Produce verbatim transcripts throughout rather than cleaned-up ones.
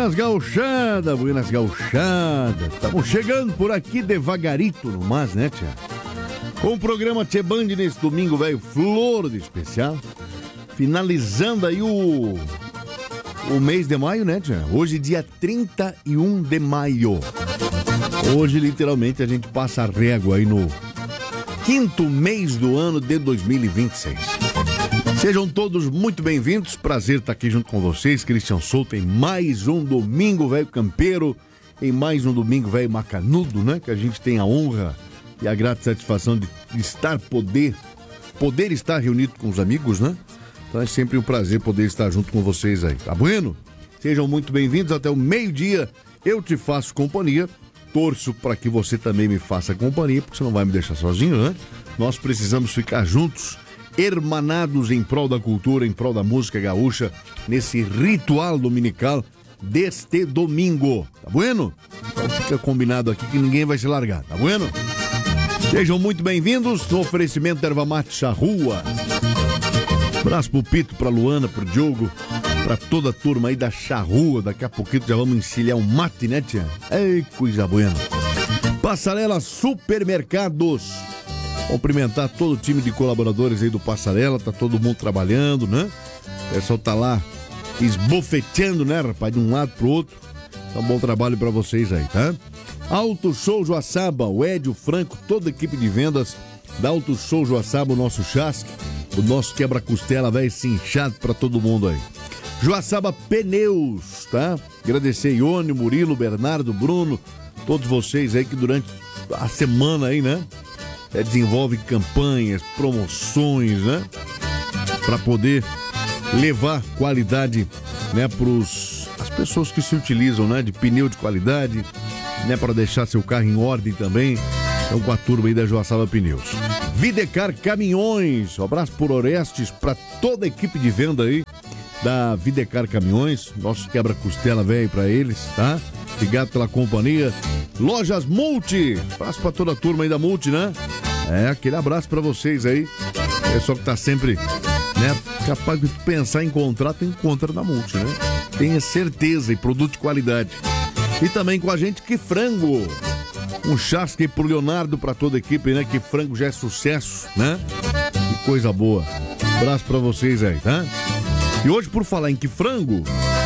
Buenas gauchada, buenas gauchada. Estamos chegando por aqui devagarito no mas, né, tia? Com o programa Tchê Band nesse domingo, velho, flor de especial. Finalizando aí o o mês de maio, né, tia? Hoje, dia trinta e um de maio. Hoje, literalmente, a gente passa a régua aí no quinto mês do ano de dois mil e vinte e seis. Sejam todos muito bem-vindos, prazer estar aqui junto com vocês, Christian Souto, em mais um domingo velho campeiro, em mais um domingo velho macanudo, né? Que a gente tem a honra e a grata satisfação de estar, poder, poder estar reunido com os amigos, né? Então é sempre um prazer poder estar junto com vocês aí, tá bueno? Sejam muito bem-vindos até o meio-dia, eu te faço companhia, torço para que você também me faça companhia, porque você não vai me deixar sozinho, né? Nós precisamos ficar juntos, hermanados em prol da cultura, em prol da música gaúcha, nesse ritual dominical deste domingo, tá bueno? Então fica combinado aqui que ninguém vai se largar, tá bueno? Sejam muito bem-vindos no oferecimento da Erva Mate Charrua. Abraço pro Pito, pra Luana, pro Diogo, pra toda a turma aí da Charrua. Daqui a pouquinho já vamos encilhar um mate, né, tia? Ei, coisa buena. Passarela Supermercados. Cumprimentar todo o time de colaboradores aí do Passarela, tá todo mundo trabalhando, né? O pessoal tá lá esbofeteando, né, rapaz, de um lado pro outro. Então, bom trabalho pra vocês aí, tá? Auto Show Joaçaba, o Edio Franco, toda a equipe de vendas da Auto Show Joaçaba, o nosso chasque, o nosso quebra-costela, velho, cinchado pra todo mundo aí. Joaçaba Pneus, tá? Agradecer Ione, Murilo, Bernardo, Bruno, todos vocês aí que durante a semana aí, né? É, desenvolve campanhas, promoções, né? Para poder levar qualidade, né, pros as pessoas que se utilizam, né, de pneu de qualidade, né, para deixar seu carro em ordem também. Então, com a turma aí da Joaçaba Pneus. Videcar Caminhões, um abraço por Orestes para toda a equipe de venda aí da Videcar Caminhões, nosso quebra-costela velho para eles, tá? Obrigado pela companhia. Lojas Multi, abraço pra toda a turma aí da Multi, né? É, aquele abraço pra vocês aí. Pessoal que tá sempre, né, capaz de pensar em contrato, encontra na Multi, né? Tenha certeza, e produto de qualidade. E também com a gente, Que Frango. Um chasque pro Leonardo, pra toda a equipe, né? Que Frango já é sucesso, né? Que coisa boa. Abraço pra vocês aí, tá? E hoje, por falar em Que Frango,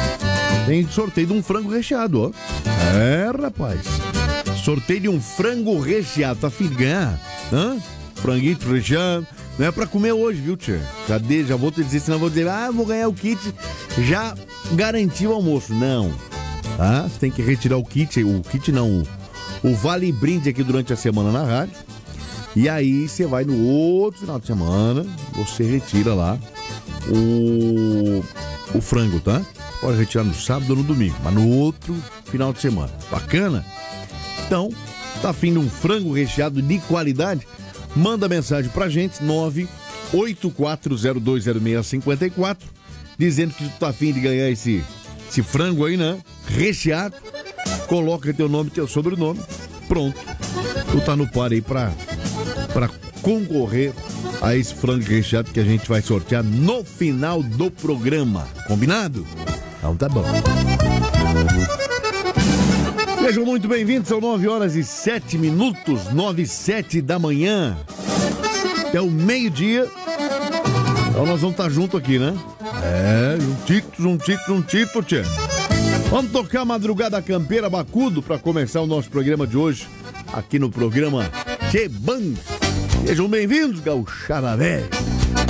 tem sorteio de um frango recheado, ó. É, rapaz. Sorteio de um frango recheado. Tá afim de ganhar? Hã? Franguinho recheado. Não é pra comer hoje, viu, tia? Cadê? Já vou te dizer, senão eu vou dizer, ah, vou ganhar o kit. Já garantiu o almoço. Não. Tá? Você tem que retirar o kit. O kit não. O, o vale brinde aqui durante a semana na rádio. E aí você vai no outro final de semana. Você retira lá o, o frango, tá? Pode retirar no sábado ou no domingo, mas no outro final de semana. Bacana? Então, tá afim de um frango recheado de qualidade? Manda mensagem pra gente, nove oito quatro zero dois zero seis cinco quatro, dizendo que tu tá afim de ganhar esse, esse frango aí, né? Recheado. Coloca teu nome, teu sobrenome. Pronto. Tu tá no par aí pra, pra concorrer a esse frango recheado que a gente vai sortear no final do programa. Combinado? Então tá bom. Sejam muito bem-vindos, são nove horas e sete minutos, nove e sete da manhã. Até o meio-dia. Então nós vamos estar juntos aqui, né? É, juntito, juntito, juntito, tchê. Vamos tocar Madrugada Campeira Bacudo para começar o nosso programa de hoje, aqui no programa Tchê Band. Sejam bem-vindos, gauchada velha.